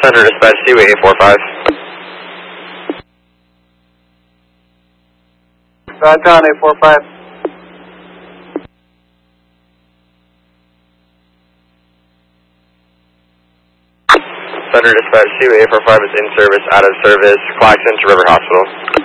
Center Dispatch, Seaway 845. Down 845. Center Dispatch, Seaway 845 is in service, out of service, Claxton to River Hospital.